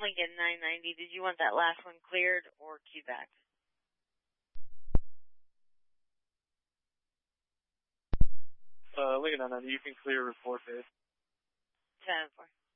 Lincoln 990, did you want that last one cleared or queued back? Lincoln 990, you can clear report base. 10-4.